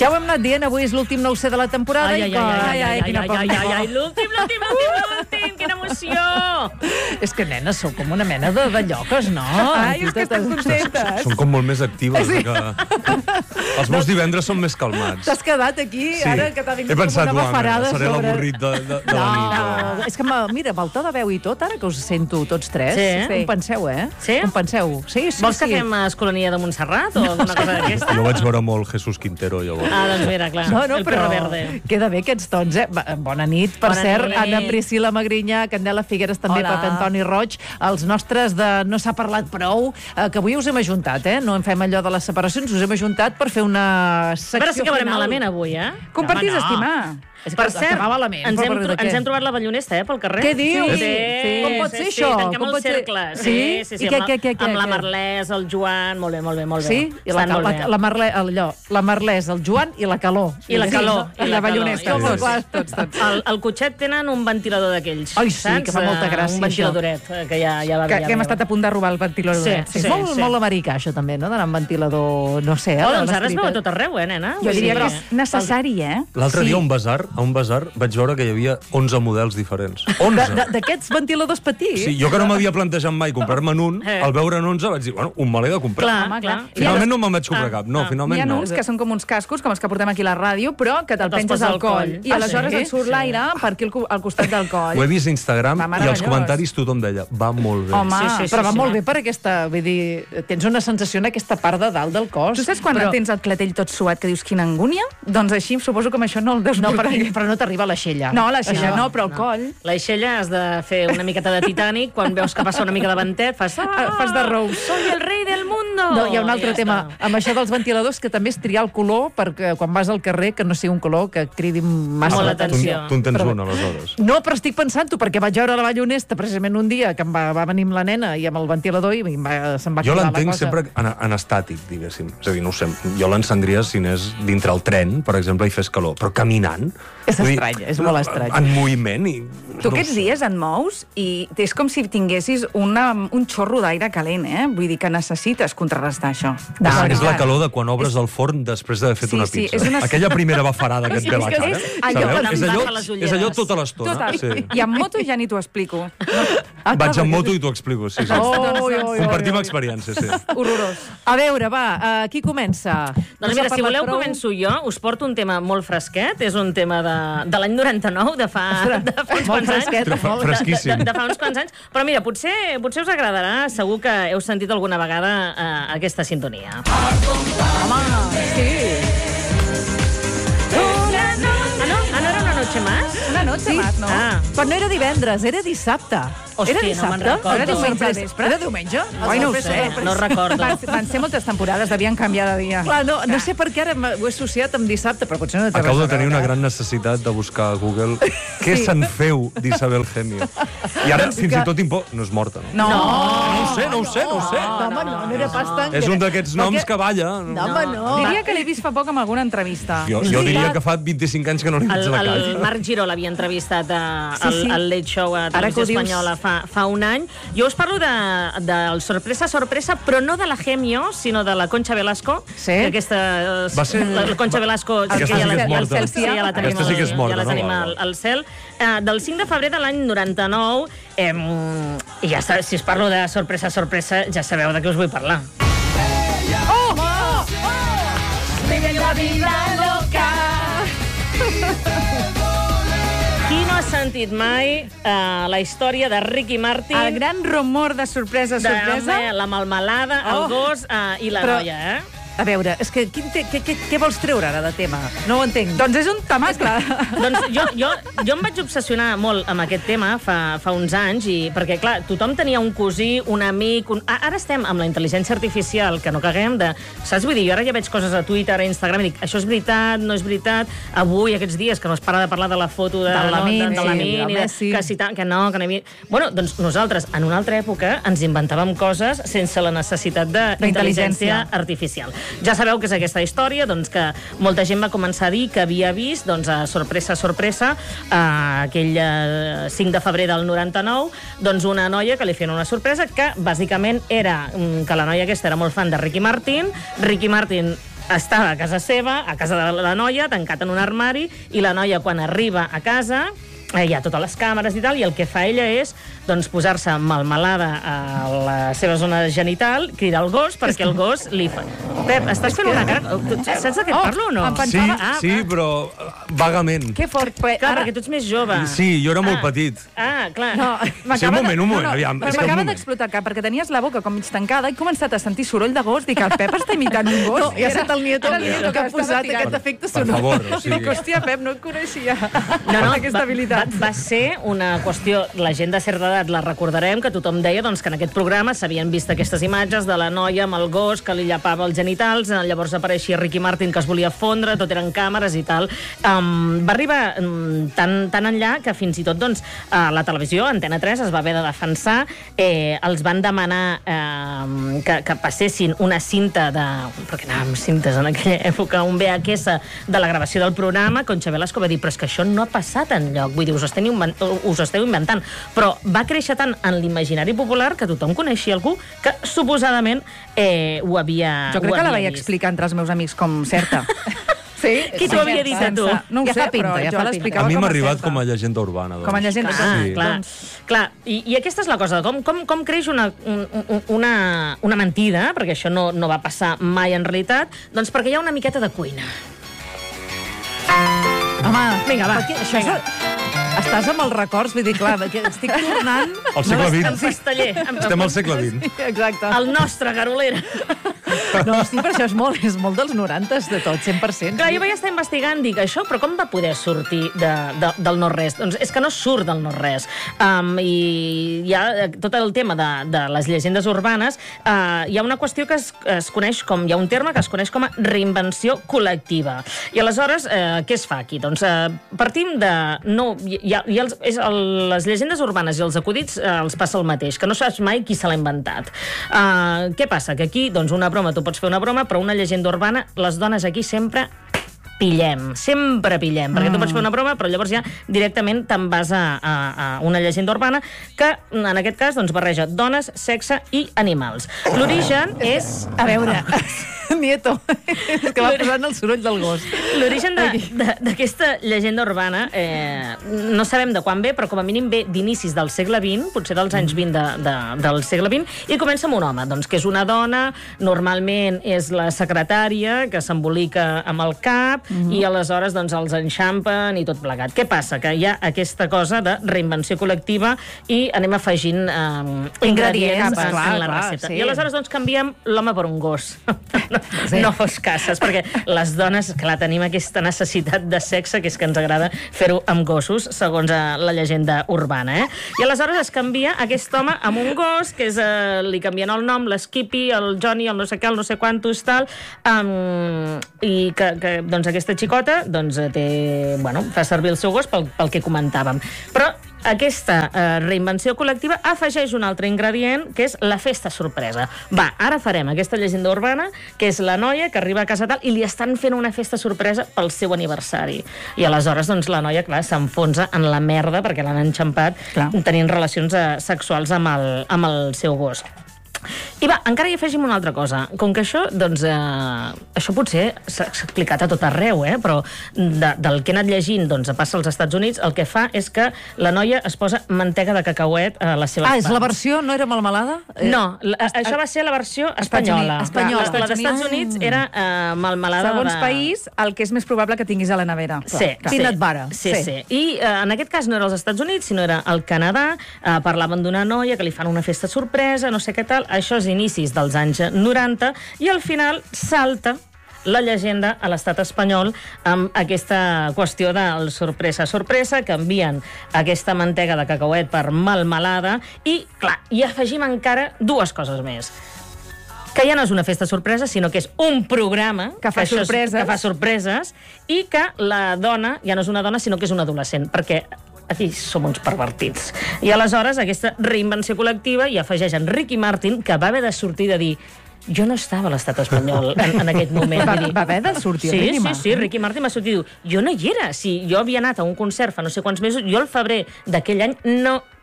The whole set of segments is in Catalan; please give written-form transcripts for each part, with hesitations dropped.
Ja ho hem anat dient, avui és l'últim 9C de la temporada. Ai, l'últim, quina emoció! És que, nena, sou com una mena de lloques, no? Ai, és que estan contentes. Són com molt més actives. Els meus divendres són més calmats. T'has quedat aquí, ara que t'ha vingut com una bafarada seré l'avorrit de la nit. És que, mira, amb el to de veu i tot, ara que us sento tots tres, compenseu, Sí? Compenseu. Sí. Vols que fem Escolania de Montserrat o alguna cosa d'aquesta? Jo vaig veure molt Jesús Quintero, llavors. Doncs mira, clar. No, el però perro verde. queda bé aquests tons, eh? Bona nit, per cert, Anna Priscila Magrinyà, Candela Figueres, també Pep Antoni Roig, els nostres de No s'ha parlat prou, que avui us hem ajuntat, no en fem allò de les separacions, us hem ajuntat per fer una secció final. A veure si acabarem malament avui, Compartís, estimar. Per cert, ens hem trobat la ballonesta, pel carrer. Què dius? Sí. Com pot ser això? Tanquem el cercle. Sí. I què? Amb la Marlès, el Joan, molt bé. Sí? I la Marlès, el Joan i la calor. I la calor. I la ballonesta. Tots. El cotxet tenen un ventilador d'aquells. Ai, sí, que fa molta gràcia, un ventiladoret, que ja va bé. Que hem estat a punt de robar el ventilador. Sí. Molt americà, això, també, no? D'anar amb ventilador, no sé. Doncs ara es veu a tot arreu, nena? Jo diria que és necessari, L'altre dia a un basar vaig veure que hi havia 11 models diferents. 11! D'aquests ventiladors petits? Sí, jo que no m'havia plantejat mai comprar-me'n un, al veure'n 11 vaig dir, bueno, un me l'he de comprar. Clar. Finalment no me'n vaig comprar cap. No, finalment no. Hi ha uns que són com uns cascos, com els que portem aquí a la ràdio, però que te'l penges al coll. I aleshores et surt l'aire per aquí al costat del coll. Ho he vist a Instagram i als comentaris tothom deia, va molt bé. Home, però va molt bé per aquesta... Vull dir, tens una sensació en aquesta part de dalt del cos. Tu saps quan tens el clatell tot suat que dius quina angúnia? Doncs així suposo que amb això no el deus portar. Però no t'arriba la xella. No, la xella no, però el coll... L'aixella has de fer una miqueta de Titanic, quan veus que passa una mica de ventet, fas de Rose. Soy el rei del mundo! No, hi ha un altre tema, amb això dels ventiladors, que també és triar el color, perquè quan vas al carrer, que no sigui un color que cridi massa molt l'atenció. Tu en tens un, aleshores. No, però estic pensant-ho, perquè vaig veure la Ballonesta precisament un dia, que va venir amb la nena i amb el ventilador i se'm va jo quedar la cosa. l'entenc sempre en estàtic, diguéssim. És a dir, no ho sé, jo l'encendria si anés dintre el tren, per exemple, i fes calor, però caminant... És estrany, és molt estrany. En moviment i... Tu aquests dies et mous i és com si tinguessis un xorro d'aire calent, Vull dir que necessites contrarrestar això. És la calor de quan obres el forn després d'haver fet una pizza. Aquella primera bafarada que et ve a la cara. És allò tota l'estona. I amb moto ja ni t'ho explico. Vaig amb moto i t'ho explico, sí. Compartim experiències, sí. Horrorós. A veure, va, qui comença? Doncs mira, si voleu començo jo, us porto un tema molt fresquet, és un tema de l'any 99, de fa uns quants anys. Fresquíssim. De fa uns quants anys. Però mira, potser us agradarà, segur que heu sentit alguna vegada aquesta sintonia. Home, sí. No era una noche más? Una noche más, no? Però no era divendres, era dissabte. Hòstia, era dissabte? no me'n recordo. Era diumenge al vespre? Era diumenge? Ai, no ho sé. No recordo. Van ser moltes temporades, devien canviar de dia. Clar, no sé per què ara ho he associat amb dissabte, però potser no té res a Acabo de veure. tenir una gran necessitat de buscar a Google què se'n feu d'Isabel Gemio. I ara, fins i tot, no és morta, no? No. No ho sé. Home, no era pas tan... És un d'aquests noms que balla. No, home, no. Diria que l'he vist fa poc amb alguna entrevista. Jo diria que fa 25 anys que no li veig la cara. El Marc Giró l'havia entrevistat al Late Show a Televisió Espanyola fa un any. Jo us parlo del sorpresa, però no de la Gemio, sinó de la Concha Velasco. Sí? Que aquesta... La Concha Velasco... Aquesta sí que és morta. Sí, ja la tenim, Aquesta sí que és morta, ja la tenim al cel. Del 5 de febrer de l'any 99, i ja si us parlo de sorpresa, ja sabeu de què us vull parlar. Vive la vida loca. Qui no ha sentit mai la història de Ricky Martin? El gran rumor de sorpresa. La melmelada, el gos i la noia, A veure, és que què vols treure ara de tema? No ho entenc. Doncs és un temacle. Doncs jo em vaig obsessionar molt amb aquest tema fa uns anys, perquè, clar, tothom tenia un cosí, un amic... Ara estem amb la intel·ligència artificial, que no caguem de... Saps? Vull dir, jo ara ja veig coses a Twitter, a Instagram, i dic, això és veritat, no és veritat. Avui, aquests dies, que no es para de parlar de la foto de Lamine, que no hi havia... Bueno, doncs nosaltres, en una altra època, ens inventàvem coses sense la necessitat d'intel·ligència artificial. Ja sabeu que és aquesta història, doncs que molta gent va començar a dir que havia vist, doncs, sorpresa, aquell 5 de febrer del 99, doncs una noia que li feien una sorpresa que bàsicament era que la noia aquesta era molt fan de Ricky Martin estava a casa seva, a casa de la noia, tancat en un armari, i la noia, quan arriba a casa, hi ha totes les càmeres i tal, i el que fa ella és doncs, posar-se malmelada a la seva zona genital, cridar el gos, perquè el gos li fa... Pep, estàs fent una cara... Saps de què parlo o no? Sí, però vagament. Que fort. Clar, perquè tu ets més jove. Sí, jo era molt petit. Clar. Sí, un moment, aviam. M'acaba d'explotar el cap, perquè tenies la boca com mig tancada i he començat a sentir soroll de gos. Dic, el Pep està imitant un gos. No, ja ha estat el nieto que ha posat aquest efecte sonor. Per favor, o sigui... Dic, hòstia, Pep, no et coneixia. No, aquesta habilitat. Va ser una qüestió... La gent de certa edat la recordarem, que tothom deia doncs, que en aquest programa s'havien vist aquestes imatges de la noia amb el gos que li llapava els genitals, llavors apareixia Ricky Martin que es volia fondre, tot eren càmeres i tal. Va arribar tan enllà que fins i tot doncs, la televisió, Antena 3, es va haver de defensar, els van demanar que passessin una cinta de... perquè anàvem cintes en aquella època, un VHS de la gravació del programa. Concha Velasco va dir, però és que això no ha passat enlloc, vull dir, us esteu inventant. Però va créixer tant en l'imaginari popular que tothom coneixia algú que suposadament ho havia... Jo crec que la vaig explicar entre els meus amics com certa. Sí? Qui t'ho havia dit a tu? No ho sé, però jo l'explicava com a certa. A mi m'ha arribat com a llegenda urbana. Com a llegenda urbana. Clar. I aquesta és la cosa, com creix una mentida, perquè això no va passar mai en realitat, doncs perquè hi ha una miqueta de cuina. Home, vinga, va. Això és... Estàs amb els records, vull dir, clar, que estic tornant... Al segle XX. En Casteller. Estem al segle XX. Exacte. El nostre Garolera. No, sí, però això és molt dels 90s de tot, 100%. Clar, jo vaig estar investigant, dic, això, però com va poder sortir del no-res? Doncs és que no surt del no-res. I hi ha tot el tema de les llegendes urbanes, hi ha una qüestió que es coneix com... Hi ha un terme que es coneix com a reinvenció col·lectiva. I aleshores, què es fa aquí? Doncs partim de... les llegendes urbanes i els acudits els passa el mateix, que no saps mai qui se l'ha inventat. Què passa? Que aquí, doncs, una broma, tu pots fer una broma, però una llegenda urbana, les dones aquí sempre sempre pillem, perquè tu pots fer una broma, però llavors ja directament te'n vas a una llegenda urbana que, en aquest cas, doncs, barreja dones, sexe i animals. L'origen és... A veure... Nieto, és que va posant el soroll del gos. L'origen d'aquesta llegenda urbana no sabem de quan ve, però com a mínim ve d'inicis del segle XX, potser dels anys 20 del segle XX, i comença amb un home, doncs, que és una dona, normalment és la secretària, que s'embolica amb el cap, i aleshores doncs, els enxampen i tot plegat. Què passa? Que hi ha aquesta cosa de reinvenció col·lectiva i anem afegint ingredients en la recepta. I aleshores doncs, canviem l'home per un gos. No fos cases, perquè les dones, clar, tenim aquesta necessitat de sexe, que és que ens agrada fer-ho amb gossos, segons la llegenda urbana. I aleshores es canvia aquest home amb un gos, que és, li canvien el nom, l'Skippy, el Johnny, el no sé què, el no sé quantos, tal, i que doncs, aquesta xicota doncs, fa servir el seu gos pel que comentàvem. Però aquesta reinvenció col·lectiva afegeix un altre ingredient, que és la festa sorpresa. Va, ara farem aquesta llegenda urbana, que és la noia que arriba a casa tal i li estan fent una festa sorpresa pel seu aniversari. I aleshores, doncs, la noia, clar, s'enfonsa en la merda perquè l'han enxampat tenint relacions sexuals amb el seu gos. I va, encara hi afegim una altra cosa. Com que això, doncs, això potser s'ha explicat a tot arreu, però del que he anat llegint, doncs, passa als Estats Units, el que fa és que la noia es posa mantega de cacauet a les seves és la versió, no era melmelada? No, això va ser la versió espanyola. La dels Estats Units era melmelada. Segons país, el que és més probable que tinguis a la nevera. Sí. Peanut butter. Sí. I en aquest cas no era als Estats Units, sinó era al Canadà. Parlaven d'una noia que li fan una festa sorpresa, no sé què tal. Això és inicis dels anys 90, i al final salta la llegenda a l'estat espanyol amb aquesta qüestió del sorpresa, canvien aquesta mantega de cacauet per melmelada i, clar, hi afegim encara dues coses més. Que ja no és una festa sorpresa, sinó que és un programa que fa sorpreses i que la dona ja no és una dona, sinó que és un adolescent, perquè aquí som uns pervertits. I aleshores aquesta reinvenció col·lectiva hi afegeix en Ricky Martin, que va haver de sortir de dir jo no estava a l'estat espanyol en aquest moment. Va haver de sortir Ricky Martin? Sí, Ricky Martin va sortir i diu, jo no hi era. Si jo havia anat a un concert fa no sé quants mesos, jo al febrer d'aquell any no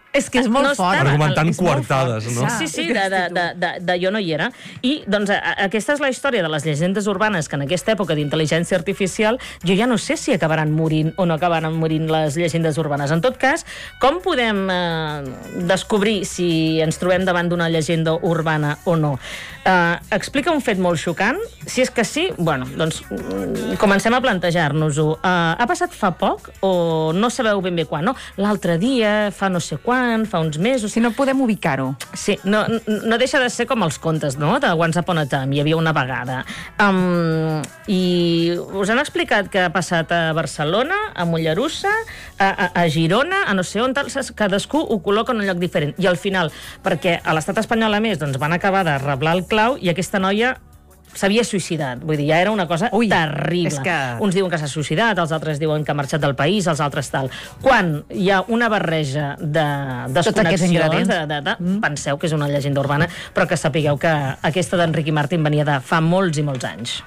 És que és molt fort. Argumentant coartades, no? Sí, de jo no hi era. I, doncs, aquesta és la història de les llegendes urbanes que en aquesta època d'intel·ligència artificial jo ja no sé si acabaran morint o no acabaran morint les llegendes urbanes. En tot cas, com podem descobrir si ens trobem davant d'una llegenda urbana o no? Explica un fet molt xocant. Si és que sí, bueno, doncs comencem a plantejar-nos-ho. Ha passat fa poc o no sabeu ben bé quan, no? L'altre dia, fa no sé quan, fa uns mesos... Si no podem ubicar-ho. Sí, no deixa de ser com els contes, no?, de Once Upon a Time, hi havia una vegada. I us han explicat que ha passat a Barcelona, a Mollerussa, a Girona, a no sé on, cadascú ho col·loca en un lloc diferent. I al final, perquè a l'estat espanyol, a més, doncs van acabar de reblar el clau i aquesta noia s'havia suïcidat. Vull dir, ja era una cosa terrible. Uns diuen que s'ha suïcidat, els altres diuen que ha marxat del país, els altres tal. Quan hi ha una barreja de desconnexions, penseu que és una llegenda urbana, però que sapigueu que aquesta d'Enric i Martin venia de fa molts i molts anys.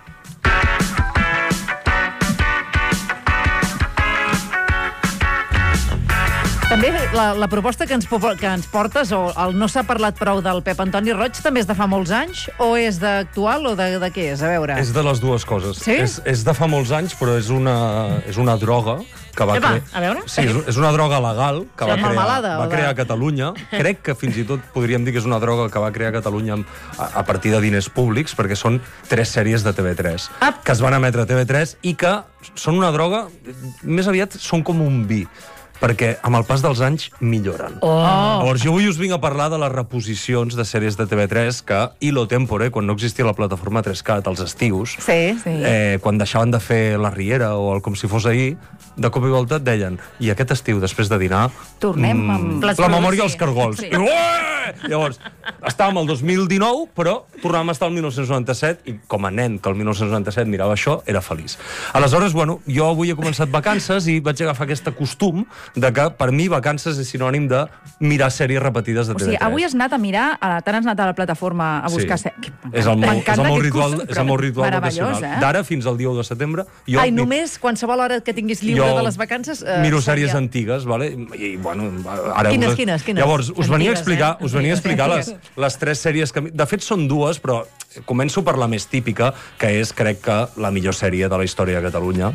També la proposta que ens portes, o el no s'ha parlat prou del Pep Antoni Roig, també és de fa molts anys? O és d'actual o de què és? A veure. És de les dues coses. Sí? És de fa molts anys, però és una droga que va crear... A veure? Sí, és una droga legal que va crear a Catalunya. Crec que fins i tot podríem dir que és una droga que va crear a Catalunya a partir de diners públics, perquè són 3 sèries de TV3, que es van emetre a TV3 i que són una droga, més aviat són com un vi, perquè amb el pas dels anys milloren. Llavors, jo avui us vinc a parlar de les reposicions de sèries de TV3 que, Hilo Tempore, quan no existia la plataforma 3Cat, als estius, quan deixaven de fer La Riera o el Com si fos ahir, de cop i volta et deien, i aquest estiu, després de dinar, tornem amb... La memòria dels cargols. Sí. Llavors, estàvem al 2019, però tornàvem a estar al 1997, i com a nen que el 1997 mirava això, era feliç. Aleshores, bueno, jo avui he començat vacances i vaig agafar aquest costum de que, per mi, vacances és sinònim de mirar sèries repetides de TV3. O sigui, avui has anat a mirar, t'han anat a la plataforma a buscar sèries. És el meu ritual vacacional. D'ara fins al dia 1 de setembre... Ai, només qualsevol hora que tinguis lliure de les vacances... Miro sèries antigues, vale? I, bueno, ara... Quines? Llavors, us venia a explicar les 3 sèries que... De fet, són 2, però començo per la més típica, que és, crec que, la millor sèrie de la història de Catalunya.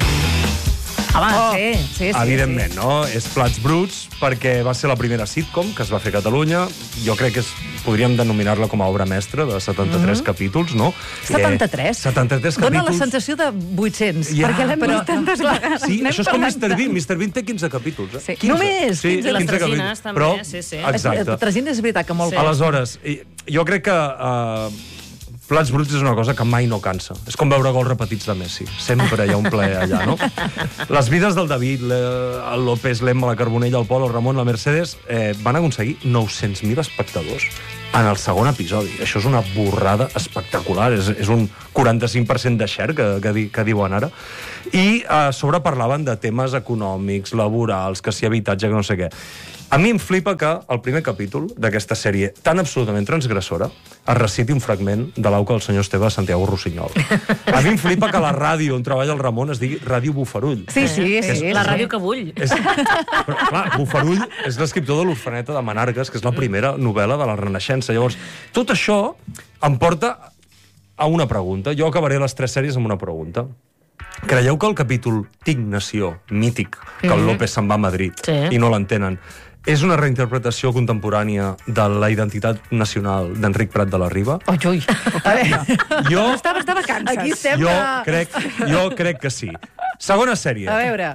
Sí. Evidentment, no? És Plats Bruts, perquè va ser la primera sitcom que es va fer a Catalunya. Jo crec que podríem denominar-la com a obra mestra, de 73 capítols, no? 73? 73 capítols. Dóna la sensació de 800, perquè l'hem vist tantes vegades. Sí, això és com Mr. Bean. Mr. Bean té 15 capítols. 15. Només? Sí, les Tresines, també. Exacte. Tresines és veritat que molt... Aleshores, jo crec que... Plats Bruts és una cosa que mai no cansa. És com veure gols repetits de Messi. Sempre hi ha un plaer allà, no? Les vides del David, el López, l'Emma, la Carbonella, el Pol, el Ramon, la Mercedes, van aconseguir 900.000 espectadors en el segon episodi. Això és una borrada espectacular. És un 45% de share, que diuen ara. I a sobre parlaven de temes econòmics, laborals, que si habitatge, que no sé què. A mi em flipa que el primer capítol d'aquesta sèrie tan absolutament transgressora es reciti un fragment de l'auca del senyor Esteve Santiago Rossinyol. A mi em flipa que la ràdio on treballa el Ramon es digui Ràdio Bufarull. Sí. La ràdio que vull. Però, clar, Bufarull és l'escriptor de l'Orfaneta de Menargues, que és la primera novel·la de la Renaixença. Llavors, tot això em porta a una pregunta. Jo acabaré les 3 sèries amb una pregunta. Creieu que el capítol Tinc Nació, mític, que el López se'n va a Madrid i no l'entenen, és una reinterpretació contemporània de la identitat nacional d'Enric Prat de la Riba? Ui. Jo... Estava cansat. Aquí sembla... Jo crec que sí. Segona sèrie. A veure...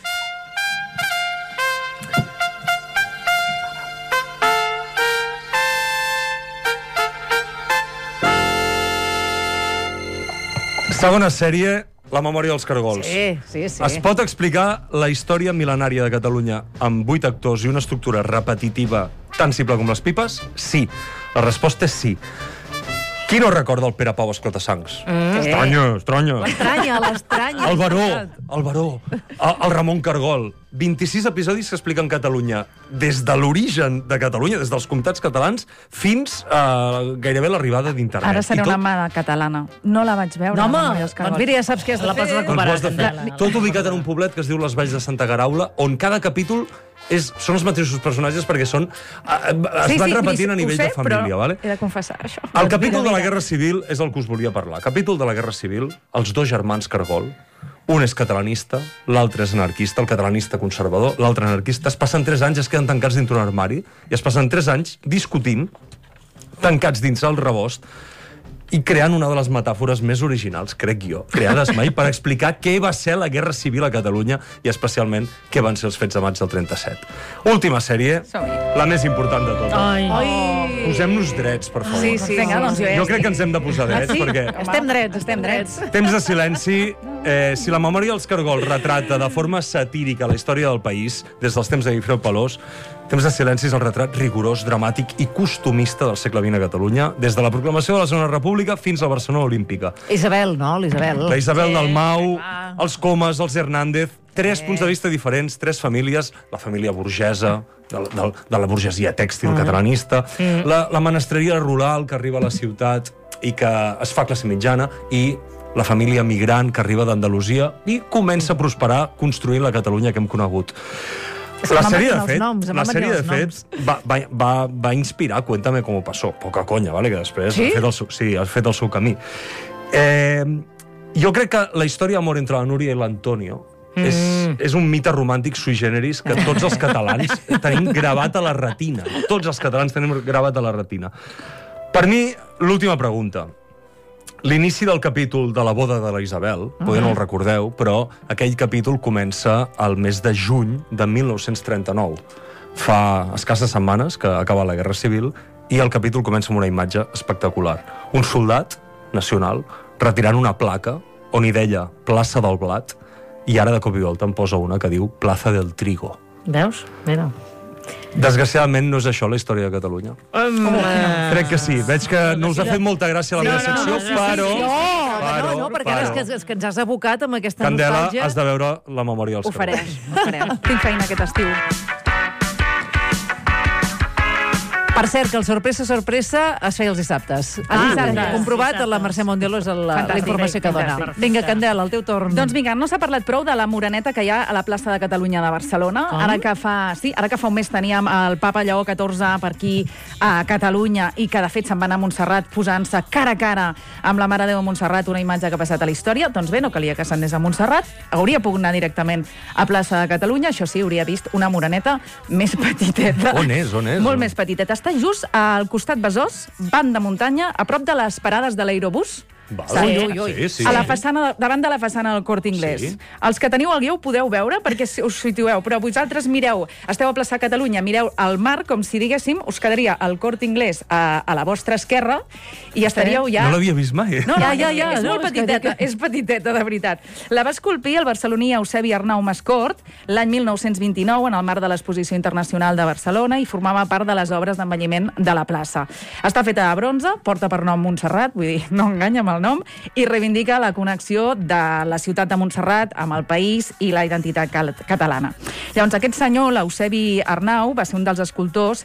Segona sèrie, La memòria dels cargols. Sí. Es pot explicar la història mil·lenària de Catalunya amb 8 actors i una estructura repetitiva tan simple com les pipes? Sí. La resposta és sí. Qui no recorda el Pere Pau Esclatasangs? Estranya. L'estranya. El Baró. El Ramon Cargol. 26 episodis que expliquen Catalunya des de l'origen de Catalunya, des dels comtats catalans, fins a gairebé l'arribada d'internet. Ara seré una mà catalana. No la vaig veure. No, home, doncs mira, ja saps què has de La pots fer. recuperar. Doncs ho has de fer. Tot ubicat en un poblet que es diu les Valls de Santa Garaula, on cada capítol són els mateixos personatges perquè es van repetint a nivell de família. Vale? He de confessar això. El capítol de la Guerra Civil és el que us volia parlar. Capítol de la Guerra Civil, els dos germans Cargol, un és catalanista, l'altre és anarquista, el catalanista conservador, l'altre anarquista. Es passen 3 anys, es queden tancats dintre un armari, i es passen 3 anys discutint, tancats dins el rebost, i creant una de les metàfores més originals, crec jo, creades mai, per explicar què va ser la Guerra Civil a Catalunya i especialment què van ser els fets de maig del 37. Última sèrie, la més important de totes. Ai. Posem-nos drets, per favor. Sí, vinga, doncs Jo crec que ens hem de posar drets, perquè... Estem drets. Temps de silenci. Si la memòria dels Cargol retrata de forma satírica la història del país, des dels temps de Guifreu Pelós, Temps de silenci és el retrat rigorós, dramàtic i costumista del segle XX a Catalunya, des de la proclamació de la Segona República fins a Barcelona Olímpica. Isabel, no? L'Isabel. La Isabel Dalmau, els Comas, els Hernández, 3 punts de vista diferents, 3 famílies, la família burgesa, de la burgesia tèxtil catalanista, la menestreria rural que arriba a la ciutat i que es fa classe mitjana, i la família migrant que arriba d'Andalusia i comença a prosperar construint la Catalunya que hem conegut. La sèrie, de fet, va inspirar Cuéntame cómo pasó. Poca conya, vale? Que després ha fet el seu camí. Jo crec que la història d'amor entre la Núria i l'Antonio és un mite romàntic sui generis que tots els catalans tenim gravat a la retina. Tots els catalans tenim gravat a la retina. Per mi, l'última pregunta. L'inici del capítol de la boda de la Isabel, potser no el recordeu, però aquell capítol comença al mes de juny de 1939. Fa escasses setmanes que acaba la Guerra Civil i el capítol comença amb una imatge espectacular. Un soldat nacional retirant una placa on hi deia Plaça del Blat i ara de cop i volta en posa una que diu Plaza del Trigo. Veus? Mira. Desgraciadament no és això la història de Catalunya. Crec que sí. Veig que no us ha fet molta gràcia la meva secció, però... No, perquè ara és que ens has abocat amb aquesta Candela, nostàlgia. has de veure la memòria dels Cargols. Ho farem. Tinc feina aquest estiu. Per cert, que el sorpresa es feia els dissabtes. Comprovat, la Mercè Mondelo és la informació que dona. Vinga, Candela, el teu torn. Doncs vinga, no s'ha parlat prou de la moreneta que hi ha a la plaça de Catalunya de Barcelona. Ara que fa un mes teníem el papa Lleó XIV per aquí a Catalunya i que, de fet, se'n va anar a Montserrat posant-se cara a cara amb la Mare de Déu a Montserrat, una imatge que ha passat a la història. Doncs bé, no calia que s'anés a Montserrat. Hauria pogut anar directament a plaça de Catalunya. Això sí, hauria vist una moreneta més petiteta. On és? Molt més petiteta. Està just al costat Besòs, banc de muntanya, a prop de les parades de l'aerobús. Sí. A la façana, davant de la façana del Corte Inglés. Sí. Els que teniu el guió ho podeu veure perquè us situeu, però vosaltres mireu, esteu a plaça Catalunya, mireu el mar com si diguéssim, us quedaria el Corte Inglés a la vostra esquerra i estaríeu ja... No l'havia vist mai. No, és molt petiteta, és petiteta, de veritat. La va esculpir el barceloní Eusebi Arnau Mascort l'any 1929 en el marc de l'Exposició Internacional de Barcelona i formava part de les obres d'embelliment de la plaça. Està feta de bronze, porta per nom Montserrat, vull dir, no enganya amb el nom, i reivindica la connexió de la ciutat de Montserrat amb el país i la identitat catalana. Llavors, aquest senyor, l'Eusebi Arnau, va ser un dels escultors